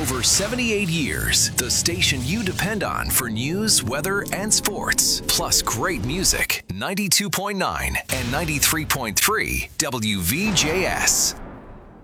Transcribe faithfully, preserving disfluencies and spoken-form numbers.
over seventy-eight years, the station you depend on for news, weather, and sports. Plus great music. ninety-two point nine and ninety-three point three W V J S.